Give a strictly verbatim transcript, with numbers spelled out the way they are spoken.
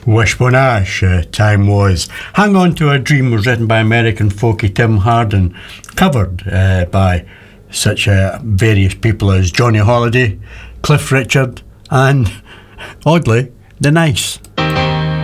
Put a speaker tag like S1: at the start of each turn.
S1: Wishbone-ash, uh, Time Was. Hang On to a Dream was written by American folkie Tim Hardin, covered uh, by such uh, various people as Johnny Holiday, Cliff Richard and, oddly, The Nice.